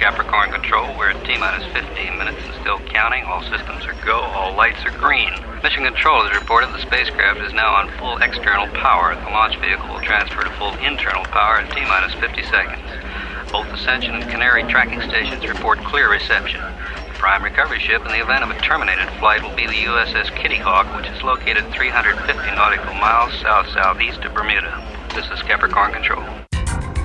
Capricorn Control. We're at T-minus 15 minutes and still counting. All systems are go. All lights are green. Mission Control has reported the spacecraft is now on full external power. The launch vehicle will transfer to full internal power in T-minus 50 seconds. Both Ascension and Canary tracking stations report clear reception. The prime recovery ship in the event of a terminated flight will be the USS Kitty Hawk, which is located 350 nautical miles south-southeast of Bermuda. This is Capricorn Control.